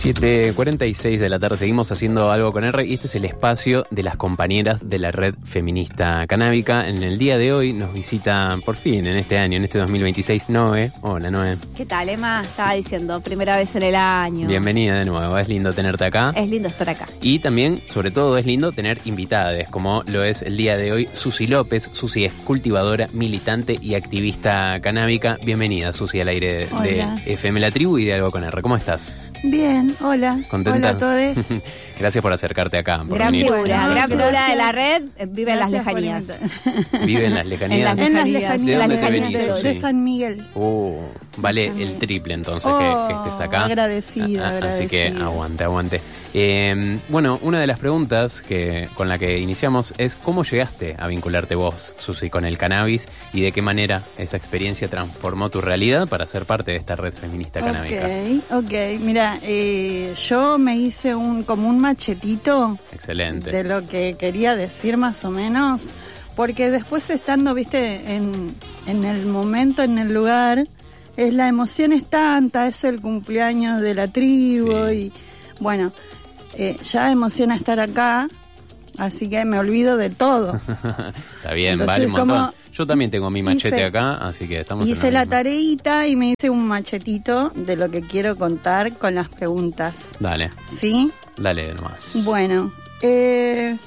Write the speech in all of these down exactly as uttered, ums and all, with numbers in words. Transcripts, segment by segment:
siete cuarenta y seis de la tarde, seguimos haciendo algo con R y este es el espacio de las compañeras de la Red Feminista Canábica. En el día de hoy nos visita, por fin, en este año, en este dos mil veintiséis, Noé. Hola, Noé. ¿Qué tal, Emma? Estaba diciendo, primera vez en el año. Bienvenida de nuevo, es lindo tenerte acá. Es lindo estar acá. Y también, sobre todo, es lindo tener invitadas, como lo es el día de hoy Susi López. Susi es cultivadora, militante y activista canábica. Bienvenida, Susi, al aire de, de F M La Tribu y de Algo con R. ¿Cómo estás? Bien, hola. ¿Contenta? Hola a todos. Gracias por acercarte acá. Por gran venir. figura, No, gran figura gracias. de la red, vive en las Gracias por lejanías. invitar. Vive en las lejanías. En las En las lejanías. lejanías. ¿De dónde las te lejanías venís, de, Susi? de San Miguel. Uh, vale San el Miguel. triple entonces Oh, que, que estés acá. agradecida, Ah, ah, Así que agradecida. aguante, aguante. Eh, bueno, una de las preguntas que con la que iniciamos es ¿cómo llegaste a vincularte vos, Susi, con el cannabis y de qué manera esa experiencia transformó tu realidad para ser parte de esta red feminista canábica? Ok, ok. Mira, eh, yo me hice un como un machetito Excelente. de lo que quería decir más o menos, porque después estando, viste, en, en el momento, en el lugar, es la emoción es tanta, es el cumpleaños de la tribu Sí. y bueno, eh, ya emociona estar acá, así que me olvido de todo. Está bien, Entonces, vale un montón. como Yo también tengo mi machete hice- acá, así que estamos en Hice la misma. tareita y me hice un machetito de lo que quiero contar con las preguntas. Dale, ¿Sí? dale nomás. Bueno, eh,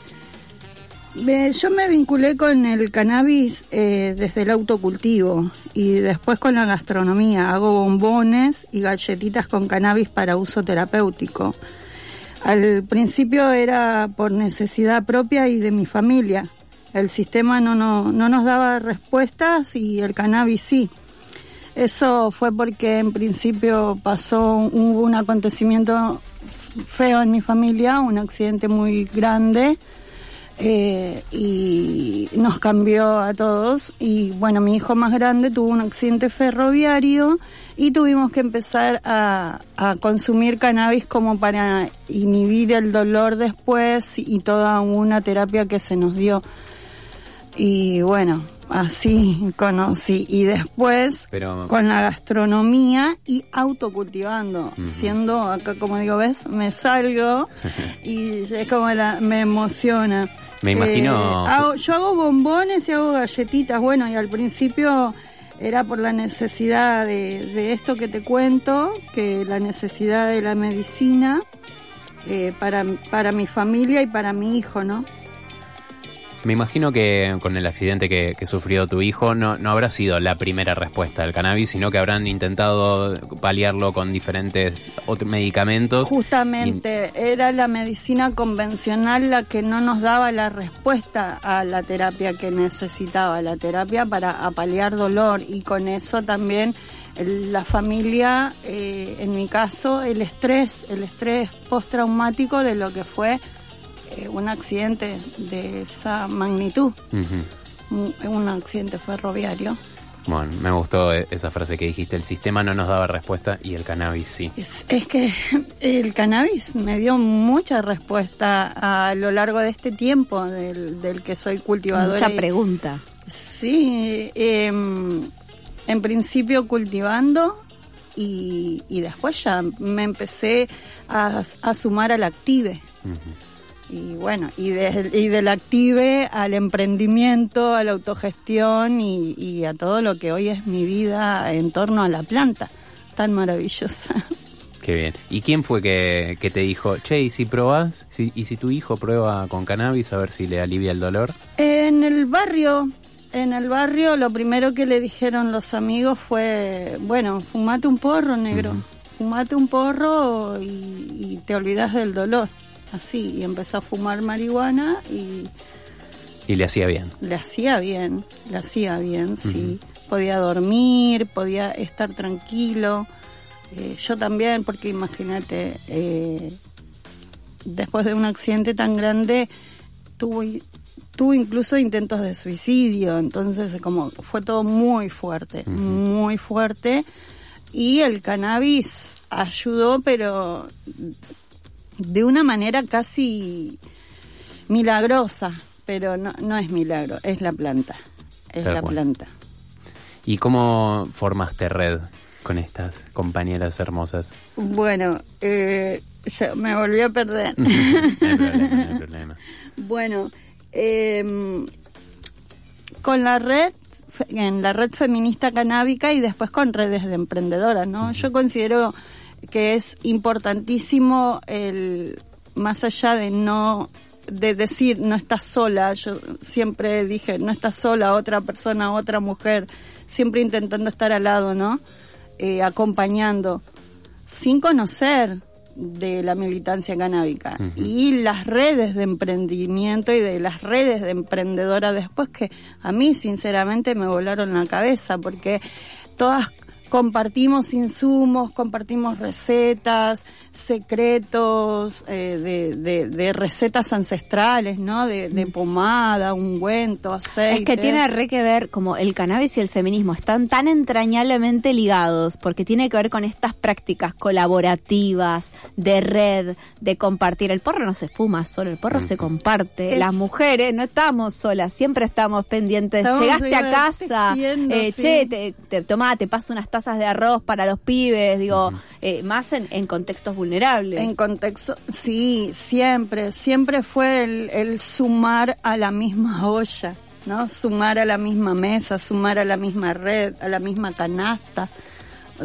me- yo me vinculé con el cannabis eh, desde el autocultivo y después con la gastronomía. Hago bombones y galletitas con cannabis para uso terapéutico. Al principio era por necesidad propia y de mi familia. El sistema no, no, no nos daba respuestas y el cannabis sí. Eso fue porque en principio pasó, hubo un acontecimiento feo en mi familia, un accidente muy grande eh, y nos cambió a todos. Y bueno, mi hijo más grande tuvo un accidente ferroviario y tuvimos que empezar a, a consumir cannabis como para inhibir el dolor después y toda una terapia que se nos dio. Y bueno, así conocí. Y después Pero- con la gastronomía y autocultivando. Ujú. Siendo acá, como digo, ¿ves? Me salgo y es como la, me emociona. Me imagino- Eh, hago- yo hago bombones y hago galletitas. Bueno, y al principio era por la necesidad de, de esto que te cuento, que la necesidad de la medicina eh, para, para mi familia y para mi hijo, ¿no? Me imagino que con el accidente que, que sufrió tu hijo no, no habrá sido la primera respuesta al cannabis, sino que habrán intentado paliarlo con diferentes otros medicamentos. Justamente, era la medicina convencional la que no nos daba la respuesta a la terapia que necesitaba, la terapia para paliar dolor, y con eso también el- la familia, eh, en mi caso, el estrés, el estrés postraumático de lo que fue eh, un accidente de esa magnitud, Ujú. un, un accidente ferroviario. Bueno, me gustó esa frase que dijiste, el sistema no nos daba respuesta y el cannabis sí. Es, es que el cannabis me dio mucha respuesta a lo largo de este tiempo del, del que soy cultivadora. Mucha y- pregunta. Sí, eh, en principio cultivando y, y después ya me empecé a, a sumar al Active. Ujú. Y bueno, y, de, y del Active al emprendimiento, a la autogestión y, y a todo lo que hoy es mi vida en torno a la planta tan maravillosa. Qué bien. ¿Y quién fue que, que te dijo, che, ¿y si probás? Si- ¿Y si tu hijo prueba con cannabis a ver si le alivia el dolor? En el barrio, en el barrio lo primero que le dijeron los amigos fue, bueno, fumate un porro, negro, Ujú. fumate un porro y, y te olvidas del dolor. Así, y empezó a fumar marihuana y Y le hacía bien. le hacía bien, le hacía bien, sí. Podía dormir, podía estar tranquilo. Eh, yo también, porque imagínate, eh, después de un accidente tan grande, tuve, tuve incluso intentos de suicidio, entonces como fue todo muy fuerte, Ujú. muy fuerte. Y el cannabis ayudó, pero de una manera casi milagrosa, pero no, no es milagro, es la planta, es Tal la cual. planta. ¿Y cómo formaste red con estas compañeras hermosas? Bueno, eh, Yo me volví a perder. No hay problema, no hay problema. Bueno, eh, con la red, en la red feminista canábica y después con redes de emprendedoras, ¿no? Uh-huh. Yo considero que es importantísimo el, más allá de no, de decir no estás sola, yo siempre dije no estás sola, otra persona, otra mujer, siempre intentando estar al lado, ¿no? Eh, acompañando, sin conocer de la militancia canábica. Uh-huh. Y las redes de emprendimiento y de las redes de emprendedoras después, que a mí sinceramente me volaron la cabeza, porque todas compartimos insumos, compartimos recetas, secretos, eh, de, de, de recetas ancestrales, ¿no? De, de pomada, ungüento, aceite. Es que tiene re que ver, como el cannabis y el feminismo están tan entrañablemente ligados, porque tiene que ver con estas prácticas colaborativas, de red, de compartir. El porro no se fuma solo, el porro mm. se comparte. Es... Las mujeres no estamos solas, siempre estamos pendientes. Estamos Llegaste a casa, eh, sí. che, te, te, tomá, te paso unas tazas de arroz para los pibes, digo, uh-huh. eh, más en, en contextos vulnerables. En contexto, sí, siempre, siempre fue el, el sumar a la misma olla, ¿no? Sumar a la misma mesa, sumar a la misma red, a la misma canasta.